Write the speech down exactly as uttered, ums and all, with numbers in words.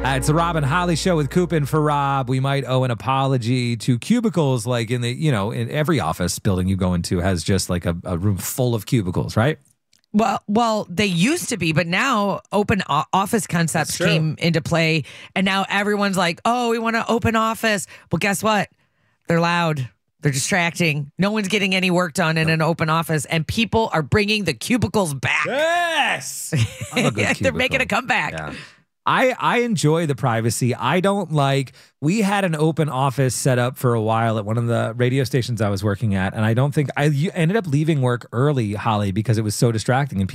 Uh, it's the Rob and Holly Show with Coop and for Rob. We might owe an apology to cubicles, like in the, you know, in every office building you go into has just like a, a room full of cubicles, right? Well, well, they used to be, but now open o- office concepts came into play, and now everyone's like, "Oh, we want to open office." Well, guess what? They're loud. They're distracting. No one's getting any work done in an open office, and people are bringing the cubicles back. Yes, I'm a good They're cubicle. making a comeback. Yeah. I, I enjoy the privacy. I don't like, we had an open office set up for a while at one of the radio stations I was working at. And I don't think, I you ended up leaving work early, Holly, because it was so distracting. And